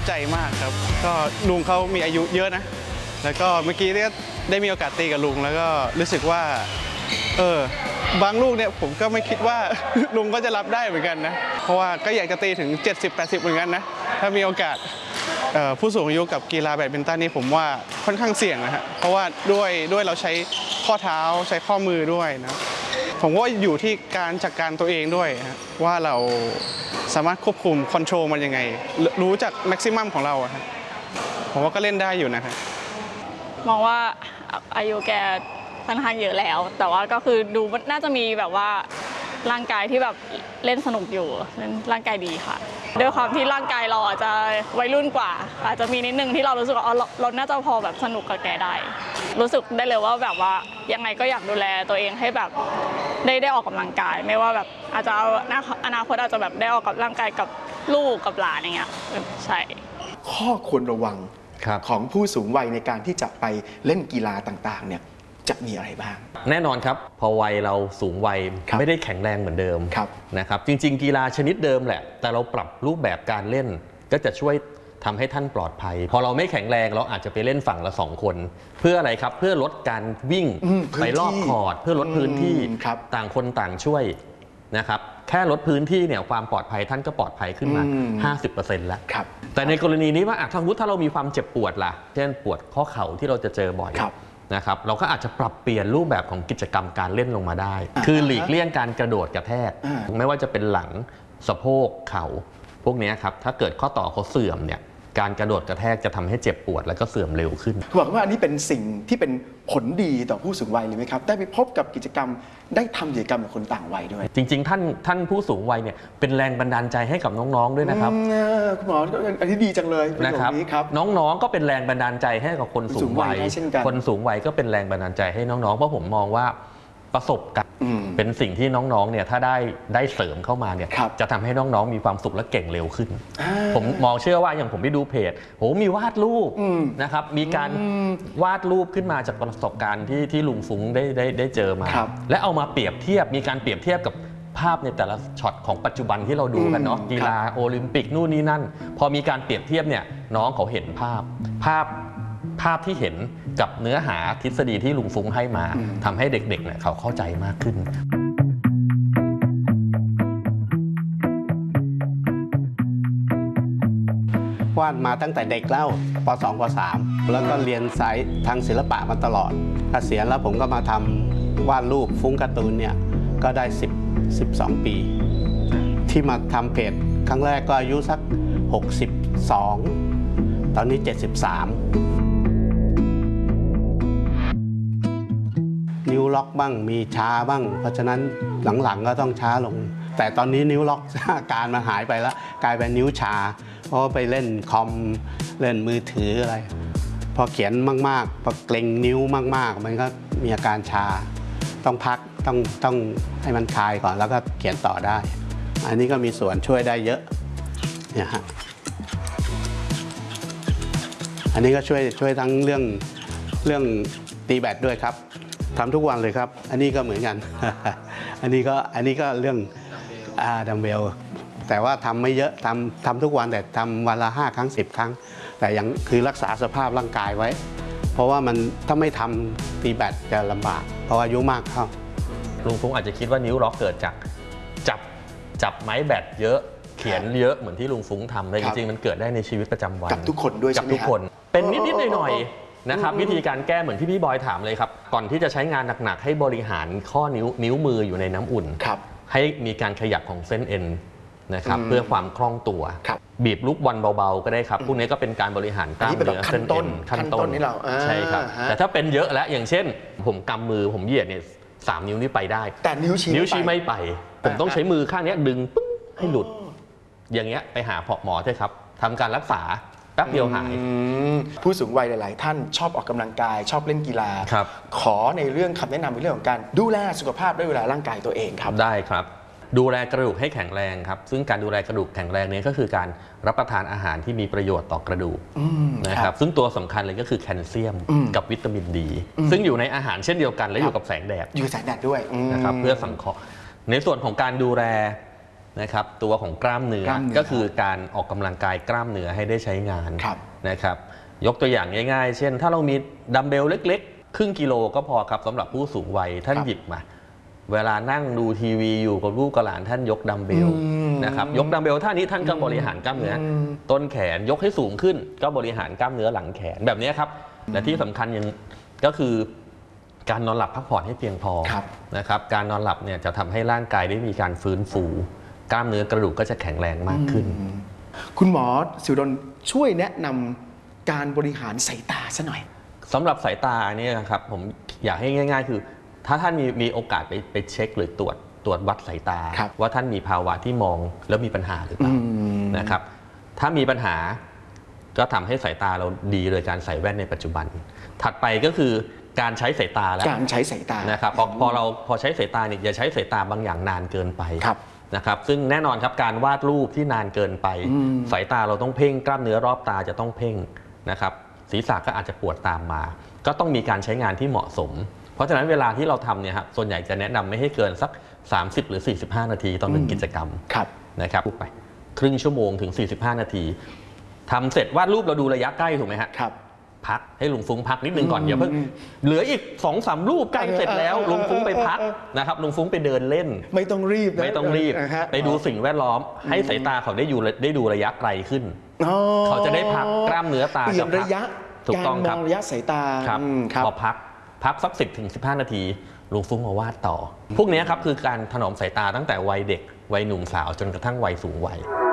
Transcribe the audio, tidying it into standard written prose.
ใจมากครับก็ลุงเขามีอายุเยอะนะแล้วก็เมื่อกี้ได้มีโอกาสตีกับลุงแล้วก็รู้สึกว่าบางลูกเนี่ยผมก็ไม่คิดว่าลุงก็จะรับได้เหมือนกันนะเพราะว่าก็อยากจะตีถึง70-80เหมือนกันนะถ้ามีโอกาสผู้สูงอายุกับกีฬาแบดมินตันนี่ผมว่าค่อนข้างเสี่ยงนะฮะเพราะว่าด้วยเราใช้ข้อเท้าใช้ข้อมือด้วยนะผมว่าอยู่ที่การจัดการตัวเองด้วยว่าเราสามารถควบคุมคอนโทรลมันยังไงรู้จักแม็กซิมัมของเราครับผมว่าก็เล่นได้อยู่นะครับมองว่าอายุแกค่อนข้างเยอะแล้วแต่ว่าก็คือดูน่าจะมีแบบว่าร่างกายที่แบบเล่นสนุกอยู่เล่นร่างกายดีค่ะด้วยความที่ร่างกายเราอาจจะวัยรุ่นกว่าอาจจะมีนิดนึงที่เรารู้สึกว่าเราน่าจะพอแบบสนุกกับแกได้รู้สึกได้เลยว่าแบบว่ายังไงก็อยากดูแลตัวเองให้แบบได้ออกกำลังกายไม่ว่าแบบอาจจะเอาอนาคตอาจจะแบบได้ออกกับร่างกายกับลูกกับหลานอย่างเงี้ยใช่ข้อควรระวังของผู้สูงวัยในการที่จะไปเล่นกีฬาต่างๆเนี่ยจะมีอะไรบ้างแน่นอนครับพอวัยเราสูงวัยไม่ได้แข็งแรงเหมือนเดิมนะครับจริงๆกีฬาชนิดเดิมแหละแต่เราปรับรูปแบบการเล่นก็จะช่วยทำให้ท่านปลอดภัยพอเราไม่แข็งแรงเราอาจจะไปเล่นฝั่งละ2 คนเพื่ออะไรครับเพื่อลดการวิ่งไปรอบคอร์ตเพื่อลดพื้นที่ต่างคนต่างช่วยนะครับแค่ลดพื้นที่เนี่ยความปลอดภัยท่านก็ปลอดภัยขึ้นมา 50% แล้วแต่ในกรณีนี้ว่าถ้าเรามีความเจ็บปวดล่ะเช่นปวดข้อเข่าที่เราจะเจอบ่อยนะครับเราก็อาจจะปรับเปลี่ยนรูปแบบของกิจกรรมการเล่นลงมาได้คือหลีกเลี่ยงการกระโดดกระแทกไม่ว่าจะเป็นหลังสะโพกเข่าพวกนี้ครับถ้าเกิดข้อต่อเขาเสื่อมเนี่ยการกระโดดกระแทกจะทำให้เจ็บปวดแล้วก็เสื่อมเร็วขึ้นบอกว่าอันนี้เป็นสิ่งที่เป็นผลดีต่อผู้สูงวัยเลยไหมครับได้ไปพบกับกิจกรรมได้ทำกิจกรรมกับคนต่างวัยด้วยจริงๆท่านผู้สูงวัยเนี่ยเป็นแรงบันดาลใจให้กับน้องๆด้วยนะครับคุณหมออันนี้ดีจังเลยนะครับน้องๆก็เป็นแรงบันดาลใจให้กับคนสูงวัยคนสูงวัยก็เป็นแรงบันดาลใจให้น้องๆเพราะผมมองว่าประสบการณ์เป็นสิ่งที่น้องๆเนี่ยถ้าได้เสริมเข้ามาเนี่ยจะทำให้น้องๆมีความสุขและเก่งเร็วขึ้นผมมองเชื่อว่าอย่างผมไปดูเพจโหมีวาดรูปนะครับมีการวาดรูปขึ้นมาจากประสบการณ์ที่ลุงฟุ้งได้เจอมาและเอามาเปรียบเทียบมีการเปรียบเทียบกับภาพในแต่ละช็อตของปัจจุบันที่เราดูกันเนาะกีฬาโอลิมปิกนู่นนี่นั่นพอมีการเปรียบเทียบเนี่ยน้องเขาเห็นภาพที่เห็นกับเนื้อหาทฤษฎีที่ลุงฟุ้งให้มาทำให้เด็กๆเนี่ยเขาเข้าใจมากขึ้นวาดมาตั้งแต่เด็กแล้วป.2 ป.3 แล้วก็เรียนสายทางศิลปะมาตลอดเกษียณแล้วผมก็มาทำวาดรูปฟุ้งการ์ตูนเนี่ยก็ได้12 ปีที่มาทำเพจครั้งแรกก็อายุสัก62ตอนนี้73นิ้วล็อกบ้างมีช้าบ้างเพราะฉะนั้นหลังๆก็ต้องช้าลงแต่ตอนนี้นิ้วล็อกอาการมันหายไปแล้วกลายเป็นนิ้วชาเพราะไปเล่นคอมเล่นมือถืออะไรพอเขียนมากๆพอเกร็งนิ้วมากๆมันก็มีอาการชาต้องพักต้องให้มันคลายก่อนแล้วก็เขียนต่อได้อันนี้ก็มีส่วนช่วยได้เยอะเนี่ยฮะอันนี้ก็ช่วยทั้งเรื่องตีแบดด้วยครับทำทุกวันเลยครับอันนี้ก็เหมือนกัน อันนี้ก็เรื่องดัมเบลแต่ว่าทำไม่เยอะทำทุกวันแต่ทำวันละ5 ครั้ง 10 ครั้งแต่ยังคือรักษาสภาพร่างกายไว้เพราะว่ามันถ้าไม่ทำตีแบดจะลำบากเพราะอายุมากเข้าลุงฟุ้งอาจจะคิดว่านิ้วล็อกเกิดจากจับไม้แบดเยอะเขียนเยอะเหมือนที่ลุงฟุ้งทำแต่จริงๆมันเกิดได้ในชีวิตประจำวันกับทุกคนด้วยใช่ไหมกับทุกคนเป็นนิดๆหน่อยๆนะครับวิธีการแก้เหมือนที่พี่บอยถามเลยครับก่อนที่จะใช้งานหนักๆให้บริหารข้อนิ้วมืออยู่ในน้ำอุ่นให้มีการขยับของเส้นเอ็นนะครับเพื่อความคล่องตัวบีบลูกบอลเบาๆก็ได้ครับพวกนี้ก็เป็นการบริหารกล้ามเนื้อเส้นเอ็นขั้นต้นนี่เราใช่ครับแต่ถ้าเป็นเยอะแล้วอย่างเช่นผมกำมือผมเหยียดเนี่ย3 นิ้วนี่ไปได้แต่นิ้วชี้ไม่ไปผมต้องใช้มือข้างนี้ดึงปึ้งให้หลุดอย่างเงี้ยไปหาหมอเถอะครับทำการรักษาแป๊บเดียวหายผู้สูงวัยหลายๆท่านชอบออกกำลังกายชอบเล่นกีฬาขอในเรื่องคำแนะนำในเรื่องของการดูแลสุขภาพด้วยเวลาร่างกายตัวเองครับได้ครับดูแลกระดูกให้แข็งแรงครับซึ่งการดูแลกระดูกแข็งแรงนี้ก็คือการรับประทานอาหารที่มีประโยชน์ต่อกระดูกนะครับซึ่งตัวสำคัญเลยก็คือแคลเซียมกับวิตามินดีซึ่งอยู่ในอาหารเช่นเดียวกันและอยู่กับแสงแดดอยู่แสงแดดด้วยนะครับเพื่อสังเคราะห์ในส่วนของการดูแลนะครับตัวของกล้ามเนื้อก็คือการออกกำลังกายกล้ามเนื้อให้ได้ใช้งานนะครับยกตัวอย่างง่ายๆเช่นถ้าเรามีดัมเบลเล็กๆครึ่งกิโลก็พอครับสำหรับผู้สูงวัยท่านหยิบมาเวลานั่งดูทีวีอยู่กับลูกกับหลานท่านยกดัมเบลนะครับยกดัมเบลท่านี้ท่านก็บริหารกล้ามเนื้อต้นแขนยกให้สูงขึ้นก็บริหารกล้ามเนื้อหลังแขนแบบนี้ครับและที่สำคัญยังก็คือการนอนหลับพักผ่อนให้เพียงพอนะครับการนอนหลับเนี่ยจะทำให้ร่างกายได้มีการฟื้นฟูกล้ามเนื้อกระดูกก็จะแข็งแรงมากขึ้นคุณหมอศิวดลช่วยแนะนำการบริหารสายตาซะหน่อยสำหรับสายตาเนี่ยครับผมอยากให้ง่ายๆคือถ้าท่านมีโอกาสไปเช็คหรือตรวจวัดสายตาว่าท่านมีภาวะที่มองแล้วมีปัญหาหรือเปล่านะครับถ้ามีปัญหาก็ทำให้สายตาเราดีโดยการใส่แว่นในปัจจุบันถัดไปก็คือการใช้สายตาแล้วการใช้สายตานะครับพอใช้สายตาเนี่ยอย่าใช้สายตาบางอย่างนานเกินไปนะครับซึ่งแน่นอนครับการวาดรูปที่นานเกินไปสายตาเราต้องเพ่งกล้ามเนื้อรอบตาจะต้องเพ่งนะครับศีรษะก็อาจจะปวดตามมาก็ต้องมีการใช้งานที่เหมาะสมเพราะฉะนั้นเวลาที่เราทำเนี่ยครับส่วนใหญ่จะแนะนำไม่ให้เกินสัก30หรือ45นาทีต่อ1กิจกรรมนะครับไปครึ่งชั่วโมงถึง45นาทีทำเสร็จวาดรูปเราดูระยะใกล้ถูกไหมครับพักให้ลุงฟุ้งพักนิดนึงก่อนอย่าเพิ่งเหลืออีก 2-3 รูปใกล้เสร็จแล้วลุงฟุ้งไปพักนะครับลุงฟุ้งไปเดินเล่นไม่ต้องรีบไปดูสิ่งแวดล้อมให้สายตาเขาได้ดูระยะไกลขึ้นเขาจะได้พักกล้ามเนื้อตาจะระยะถูกต้องครับระยะสายตาพอพักสัก10-15นาทีลุงฟุ้งมาวาดต่อพวกนี้ครับคือการถนอมสายตาตั้งแต่วัยเด็กวัยหนุ่มสาวจนกระทั่งวัยสูงวัย